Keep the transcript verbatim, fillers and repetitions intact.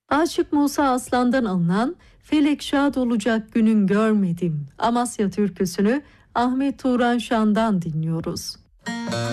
Aşık Musa Aslan'dan alınan "Felek şad olacak günün görmedim" Amasya türküsünü Ahmet Turan Şan'dan dinliyoruz.